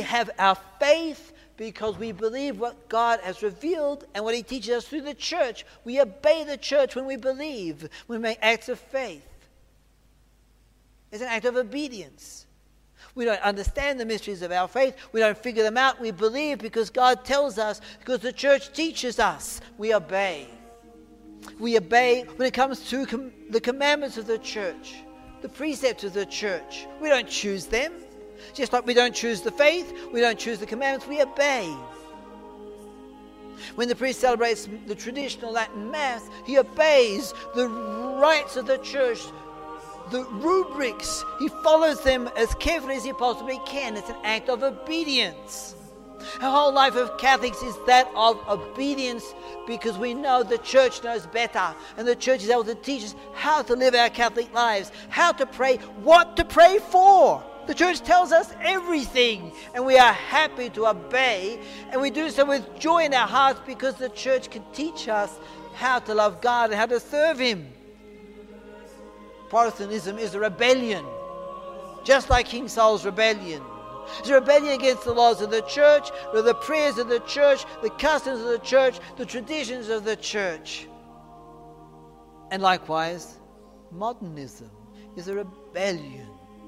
have our faith because we believe what God has revealed and what he teaches us through the church. We obey the church when we believe. We make acts of faith. It's an act of obedience. We don't understand the mysteries of our faith. We don't figure them out. We believe because God tells us, because the church teaches us. We obey. We obey when it comes to the commandments of the church, the precepts of the church. We don't choose them. Just like we don't choose the faith, we don't choose the commandments, we obey. When the priest celebrates the traditional Latin Mass, he obeys the rites of the church, the rubrics. He follows them as carefully as he possibly can. It's an act of obedience. Our whole life of Catholics is that of obedience because we know the church knows better, and the church is able to teach us how to live our Catholic lives, how to pray, what to pray for. The church tells us everything, and we are happy to obey, and we do so with joy in our hearts because the church can teach us how to love God and how to serve him. Protestantism is a rebellion, just like King Saul's rebellion. It's a rebellion against the laws of the church, the prayers of the church, the customs of the church, the traditions of the church. And likewise, modernism is a rebellion.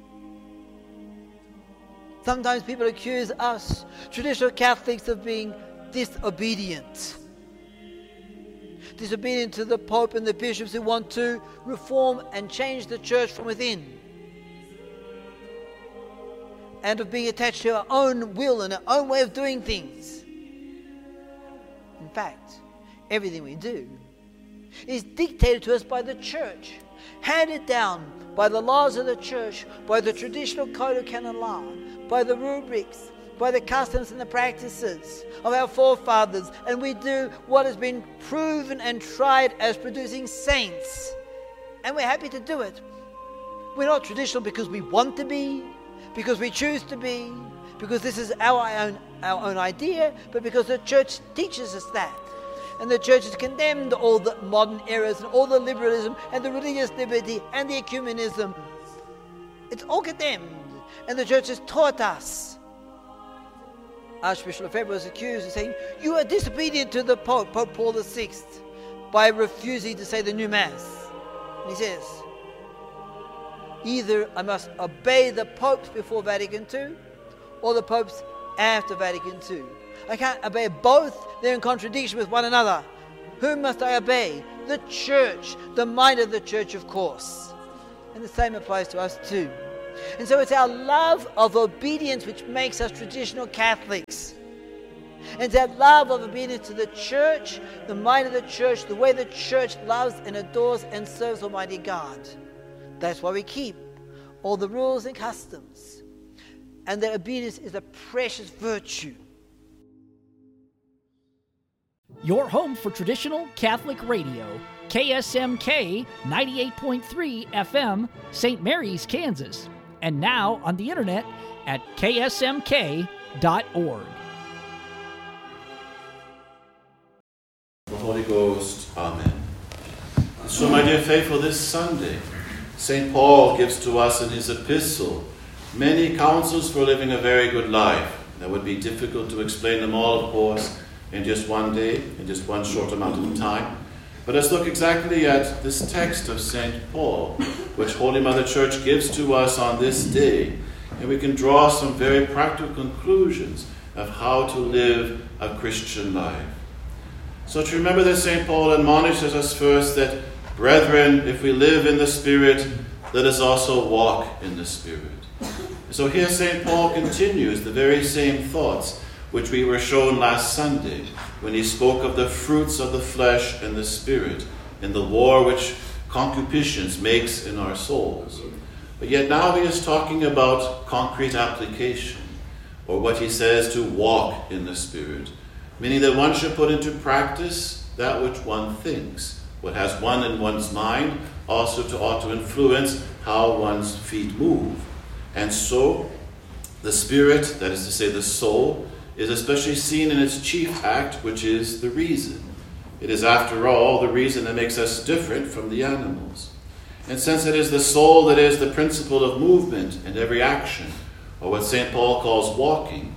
Sometimes people accuse us, traditional Catholics, of being disobedient. Disobedient to the Pope and the bishops who want to reform and change the church from within. And of being attached to our own will and our own way of doing things. In fact, everything we do is dictated to us by the church, handed down by the laws of the church, by the traditional code of canon law, by the rubrics, by the customs and the practices of our forefathers. And we do what has been proven and tried as producing saints. And we're happy to do it. We're not traditional because we want to be, because we choose to be, because this is our own idea, but because the church teaches us that. And the church has condemned all the modern errors and all the liberalism and the religious liberty and the ecumenism. It's all condemned. And the church has taught us. Archbishop Lefebvre was accused of saying, you are disobedient to the Pope, Pope Paul VI, by refusing to say the new Mass. And he says, either I must obey the popes before Vatican II or the popes after Vatican II. I can't obey both. They're in contradiction with one another. Whom must I obey? The church, the mind of the church, of course. And the same applies to us too. And so it's our love of obedience which makes us traditional Catholics. And it's our love of obedience to the church, the mind of the church, the way the church loves and adores and serves Almighty God. That's why we keep all the rules and customs. And that obedience is a precious virtue. Your home for traditional Catholic radio, KSMK 98.3 FM, St. Mary's, Kansas. And now on the internet at ksmk.org. The Holy Ghost, Amen. So, my dear faithful, this Sunday, St. Paul gives to us in his epistle many counsels for living a very good life. That would be difficult to explain them all, of course, in just one day, in just one short amount of time. But let's look exactly at this text of St. Paul, which Holy Mother Church gives to us on this day. And we can draw some very practical conclusions of how to live a Christian life. So to remember that St. Paul admonishes us first that, brethren, if we live in the Spirit, let us also walk in the Spirit. So here St. Paul continues the very same thoughts which we were shown last Sunday when he spoke of the fruits of the flesh and the Spirit in the war which concupiscence makes in our souls. But yet now he is talking about concrete application, or what he says to walk in the Spirit, meaning that one should put into practice that which one thinks. What has one in one's mind also ought to influence how one's feet move. And so the Spirit, that is to say the soul, is especially seen in its chief act, which is the reason. It is, after all, the reason that makes us different from the animals. And since it is the soul that is the principle of movement and every action, or what St. Paul calls walking,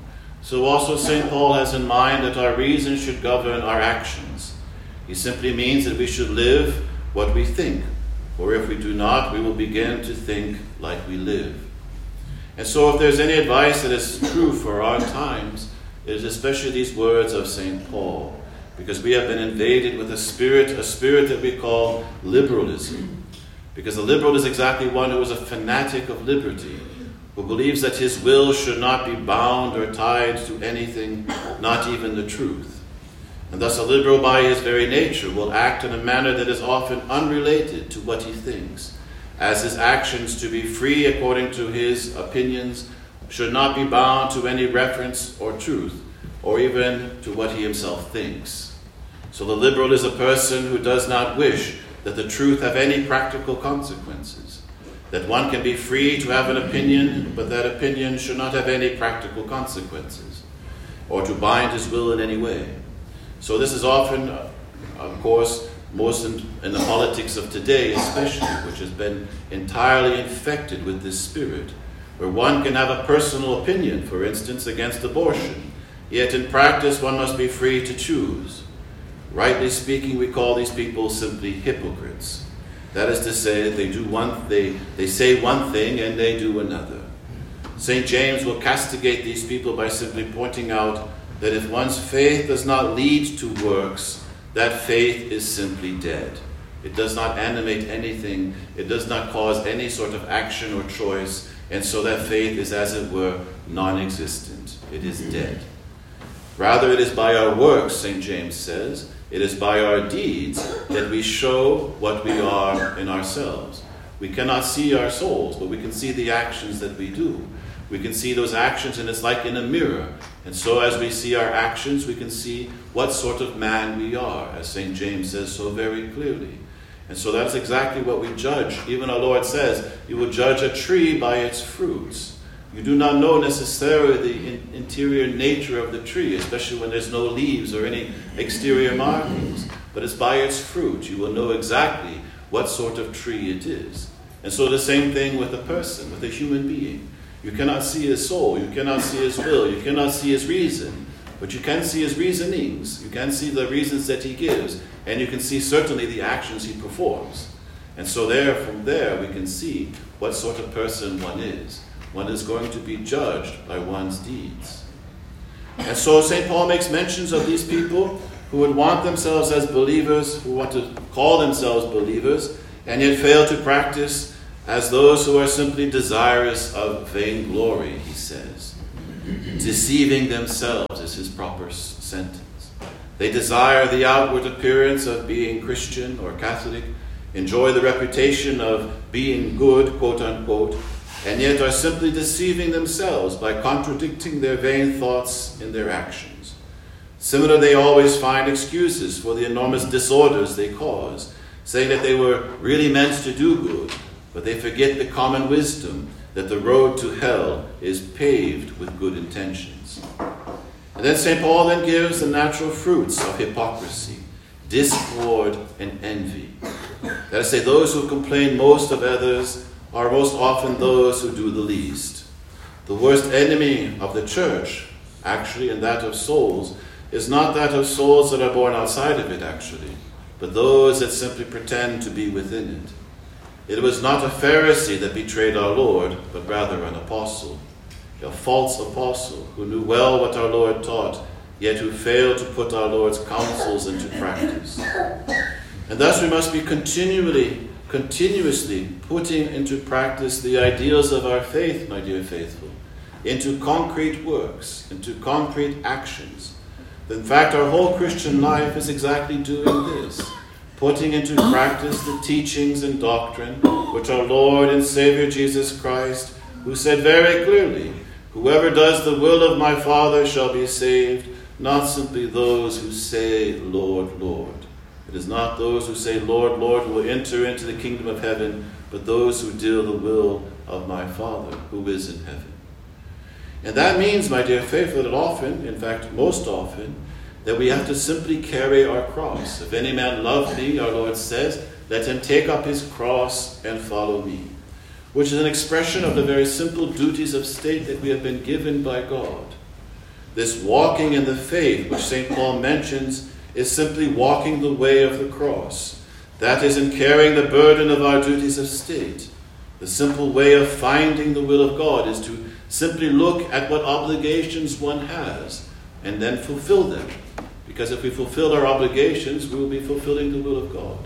So also St. Paul has in mind that our reason should govern our actions. He simply means that we should live what we think, for if we do not, we will begin to think like we live. And so if there's any advice that is true for our times, it is especially these words of St. Paul, because we have been invaded with a spirit that we call liberalism. Because a liberal is exactly one who is a fanatic of liberty, who believes that his will should not be bound or tied to anything, not even the truth. And thus a liberal by his very nature will act in a manner that is often unrelated to what he thinks, as his actions, to be free according to his opinions, should not be bound to any reference or truth, or even to what he himself thinks. So the liberal is a person who does not wish that the truth have any practical consequences, that one can be free to have an opinion, but that opinion should not have any practical consequences, or to bind his will in any way. So this is often, of course, most in the politics of today especially, which has been entirely infected with this spirit, where one can have a personal opinion, for instance, against abortion, yet in practice one must be free to choose. Rightly speaking, we call these people simply hypocrites. That is to say, they say one thing and they do another. St. James will castigate these people by simply pointing out that if one's faith does not lead to works, that faith is simply dead. It does not animate anything. It does not cause any sort of action or choice. And so that faith is, as it were, non-existent. It is dead. Rather, it is by our works, St. James says, it is by our deeds that we show what we are in ourselves. We cannot see our souls, but we can see the actions that we do. We can see those actions, and it's like in a mirror. And so as we see our actions, we can see what sort of man we are, as St. James says so very clearly. And so that's exactly what we judge. Even our Lord says, you will judge a tree by its fruits. You do not know necessarily the interior nature of the tree, especially when there's no leaves or any exterior markings. But it's by its fruit. You will know exactly what sort of tree it is. And so the same thing with a person, with a human being. You cannot see his soul. You cannot see his will. You cannot see his reason. But you can see his reasonings. You can see the reasons that he gives. And you can see certainly the actions he performs. And so from there we can see what sort of person one is. One is going to be judged by one's deeds. And so St. Paul makes mentions of these people who would want themselves as believers, who want to call themselves believers, and yet fail to practice, as those who are simply desirous of vainglory, he says. Deceiving themselves is his proper sentence. They desire the outward appearance of being Christian or Catholic, enjoy the reputation of being good, quote unquote, and yet are simply deceiving themselves by contradicting their vain thoughts in their actions. Similar, they always find excuses for the enormous disorders they cause, saying that they were really meant to do good, but they forget the common wisdom that the road to hell is paved with good intentions. And then St. Paul then gives the natural fruits of hypocrisy, discord, and envy. That is to say, those who complain most of others are most often those who do the least. The worst enemy of the church, actually, and that of souls, is not that of souls that are born outside of it, actually, but those that simply pretend to be within it. It was not a Pharisee that betrayed our Lord, but rather an apostle, a false apostle who knew well what our Lord taught, yet who failed to put our Lord's counsels into practice. And thus we must be continuously putting into practice the ideals of our faith, my dear faithful, into concrete works, into concrete actions. In fact, our whole Christian life is exactly doing this, putting into practice the teachings and doctrine which our Lord and Savior Jesus Christ, who said very clearly, whoever does the will of my Father shall be saved, not simply those who say, Lord, Lord. It is not those who say, Lord, Lord, who will enter into the kingdom of heaven, but those who do the will of my Father who is in heaven. And that means, my dear faithful, that often, in fact most often, that we have to simply carry our cross. If any man love me, our Lord says, let him take up his cross and follow me, which is an expression of the very simple duties of state that we have been given by God. This walking in the faith, which St. Paul mentions, is simply walking the way of the cross. That is, in carrying the burden of our duties of state. The simple way of finding the will of God is to simply look at what obligations one has and then fulfill them. Because if we fulfill our obligations, we will be fulfilling the will of God.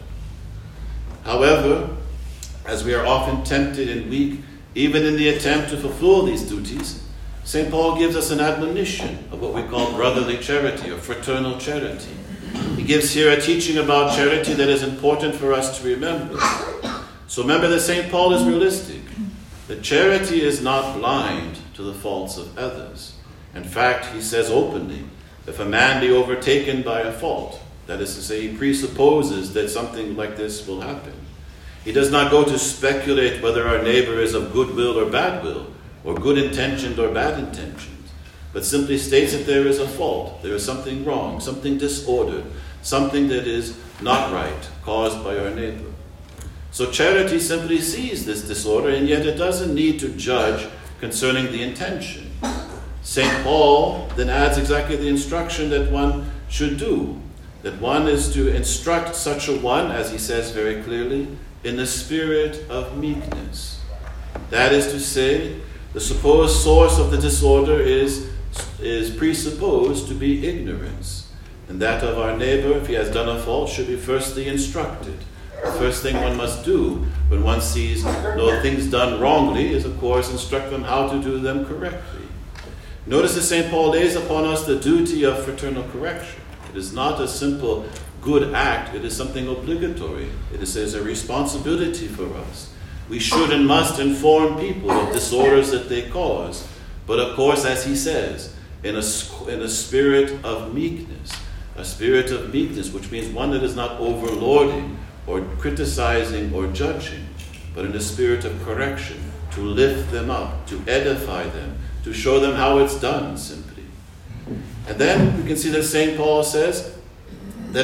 However, as we are often tempted and weak, even in the attempt to fulfill these duties, St. Paul gives us an admonition of what we call brotherly charity or fraternal charity. He gives here a teaching about charity that is important for us to remember. So remember that St. Paul is realistic. That charity is not blind to the faults of others. In fact, he says openly, if a man be overtaken by a fault, that is to say, he presupposes that something like this will happen. He does not go to speculate whether our neighbor is of good will or bad will, or good intentioned or bad intentions, but simply states that there is a fault, there is something wrong, something disordered, something that is not right, caused by our neighbor. So charity simply sees this disorder, and yet it doesn't need to judge concerning the intention. St. Paul then adds exactly the instruction that one should do, that one is to instruct such a one, as he says very clearly, in the spirit of meekness. That is to say, the supposed source of the disorder is presupposed to be ignorance, and that of our neighbor, if he has done a fault, should be firstly instructed. The first thing one must do when one sees things done wrongly is, of course, instruct them how to do them correctly. Notice that St. Paul lays upon us the duty of fraternal correction. It is not a simple good act, it is something obligatory. It is a responsibility for us. We should and must inform people of disorders that they cause, but of course, as he says, in a spirit of meekness. A spirit of meekness, which means one that is not overlording or criticizing or judging, but in a spirit of correction, to lift them up, to edify them, to show them how it's done simply. And then we can see that St. Paul says that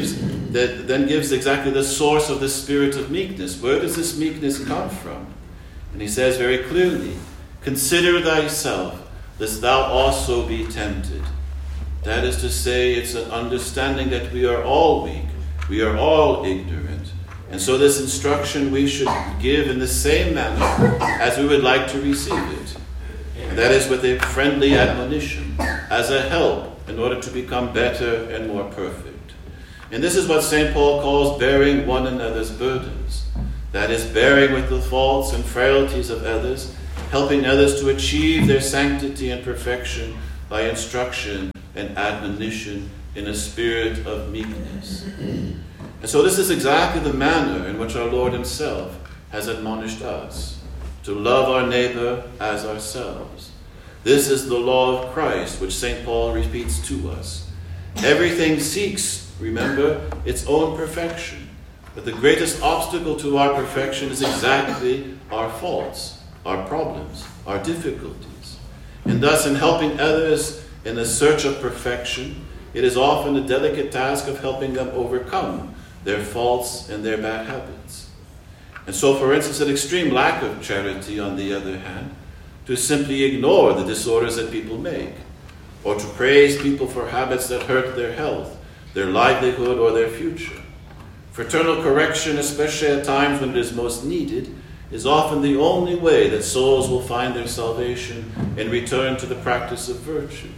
then gives exactly the source of the spirit of meekness. Where does this meekness come from? And he says very clearly, consider thyself, lest thou also be tempted. That is to say, it's an understanding that we are all weak, we are all ignorant. And so this instruction we should give in the same manner as we would like to receive it. And that is with a friendly admonition, as a help in order to become better and more perfect. And this is what St. Paul calls bearing one another's burdens. That is, bearing with the faults and frailties of others, helping others to achieve their sanctity and perfection by instruction and admonition in a spirit of meekness. And so this is exactly the manner in which our Lord himself has admonished us, to love our neighbor as ourselves. This is the law of Christ, which St. Paul repeats to us. Everything seeks, remember, its own perfection. But the greatest obstacle to our perfection is exactly our faults, our problems, our difficulties. And thus, in helping others in the search of perfection, it is often a delicate task of helping them overcome their faults and their bad habits. And so, for instance, an extreme lack of charity, on the other hand, to simply ignore the disorders that people make, or to praise people for habits that hurt their health, their livelihood, or their future. Fraternal correction, especially at times when it is most needed, is often the only way that souls will find their salvation and return to the practice of virtue.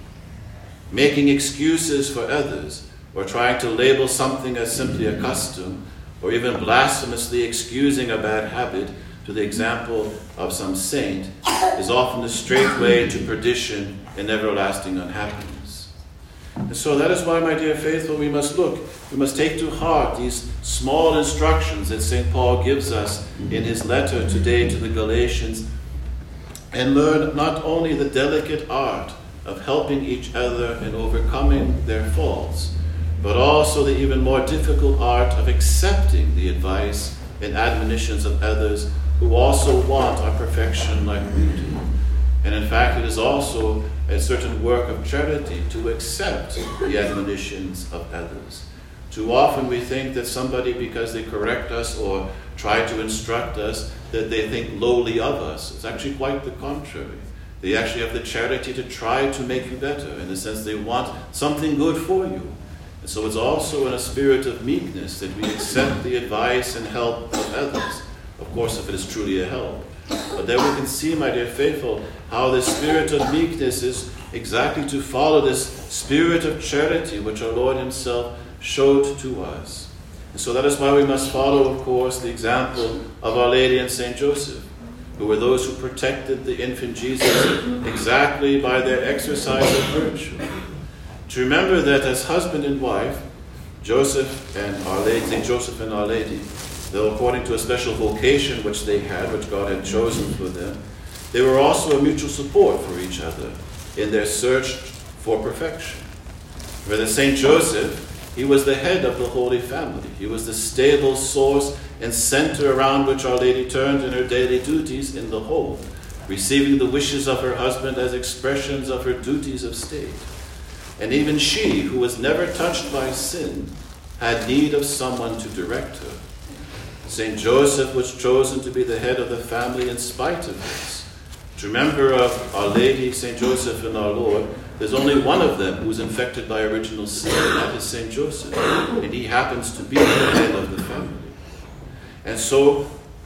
Making excuses for others, or trying to label something as simply a custom, or even blasphemously excusing a bad habit to the example of some saint, is often the straight way to perdition and everlasting unhappiness. And so that is why, my dear faithful, we must take to heart these small instructions that St. Paul gives us in his letter today to the Galatians, and learn not only the delicate art of helping each other and overcoming their faults, but also the even more difficult art of accepting the advice and admonitions of others who also want our perfection like we do. And in fact, it is also a certain work of charity to accept the admonitions of others. Too often we think that somebody, because they correct us or try to instruct us, that they think lowly of us. It's actually quite the contrary. They actually have the charity to try to make you better. In the sense they want something good for you. And so it's also in a spirit of meekness that we accept the advice and help of others. Of course, if it is truly a help. But there we can see, my dear faithful, how the spirit of meekness is exactly to follow this spirit of charity which our Lord himself showed to us. And so that is why we must follow, of course, the example of Our Lady and St. Joseph, who were those who protected the infant Jesus exactly by their exercise of virtue. To remember that as husband and wife, Joseph and Our Lady, St. Joseph and Our Lady, though according to a special vocation which they had, which God had chosen for them, they were also a mutual support for each other in their search for perfection. For St. Joseph, he was the head of the Holy Family. He was the stable source and center around which Our Lady turned in her daily duties in the home, receiving the wishes of her husband as expressions of her duties of state. And even she, who was never touched by sin, had need of someone to direct her. St. Joseph was chosen to be the head of the family in spite of this. To remember of Our Lady, St. Joseph, and our Lord, there's only one of them who's infected by original sin, and that is St. Joseph. And he happens to be the head of the family. And so,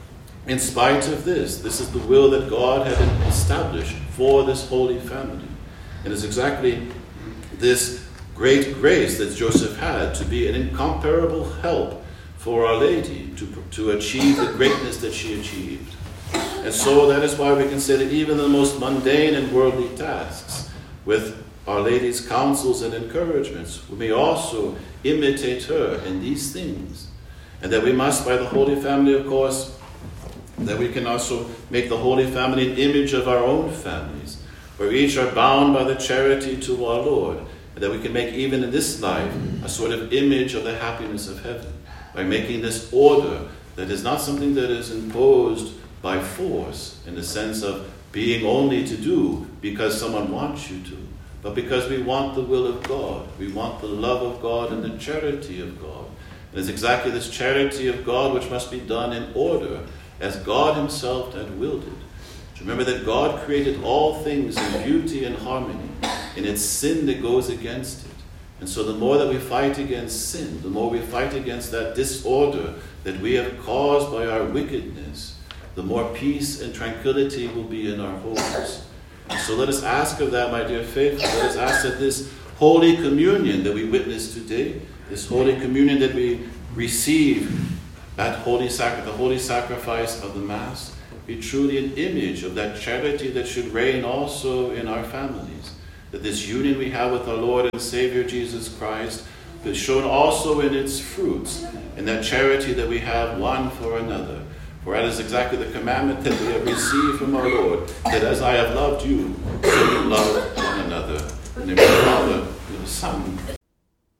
in spite of this, this is the will that God had established for this Holy Family. And it's exactly this great grace that Joseph had to be an incomparable help for Our Lady to achieve the greatness that she achieved. And so that is why we can say that even the most mundane and worldly tasks, with Our Lady's counsels and encouragements, we may also imitate her in these things. And that we must, by the Holy Family, of course, that we can also make the Holy Family an image of our own families, where each are bound by the charity to our Lord, and that we can make even in this life a sort of image of the happiness of heaven, by making this order that is not something that is imposed by force, in the sense of being only to do because someone wants you to, but because we want the will of God, we want the love of God and the charity of God. And it's exactly this charity of God which must be done in order, as God himself had willed it. Remember that God created all things in beauty and harmony, and it's sin that goes against it. And so the more that we fight against sin, the more we fight against that disorder that we have caused by our wickedness, the more peace and tranquility will be in our homes. And so let us ask of that, my dear faithful. Let us ask that this Holy Communion that we witness today, this Holy Communion that we receive at the Holy Sacrifice of the Mass, be truly an image of that charity that should reign also in our families. That this union we have with our Lord and Savior Jesus Christ is shown also in its fruits, in that charity that we have one for another. For that is exactly the commandment that we have received from our Lord, that as I have loved you, so you love one another. In the name of the Father, and of the Son,